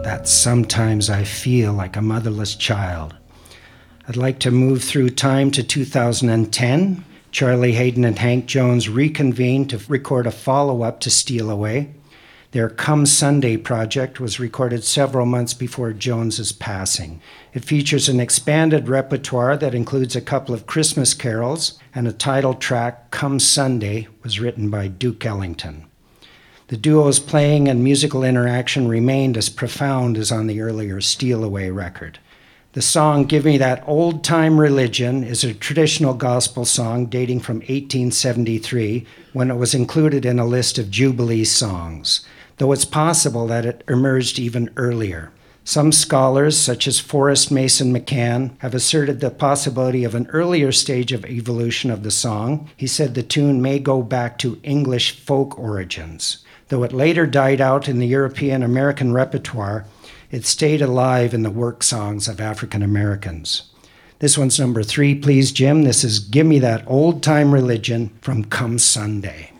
that sometimes I feel like a motherless child. I'd like to move through time to 2010. Charlie Haydon and Hank Jones reconvened to record a follow-up to Steal Away. Their Come Sunday project was recorded several months before Jones's passing. It features an expanded repertoire that includes a couple of Christmas carols, and a title track, Come Sunday, was written by Duke Ellington. The duo's playing and musical interaction remained as profound as on the earlier Steal Away record. The song Give Me That Old Time Religion is a traditional gospel song dating from 1873, when it was included in a list of Jubilee songs, though it's possible that it emerged even earlier. Some scholars, such as Forrest Mason McCann, have asserted the possibility of an earlier stage of evolution of the song. He said the tune may go back to English folk origins. Though it later died out in the European American repertoire, it stayed alive in the work songs of African Americans. This one's number 3, please, Jim. This is Give Me That Old Time Religion from Come Sunday.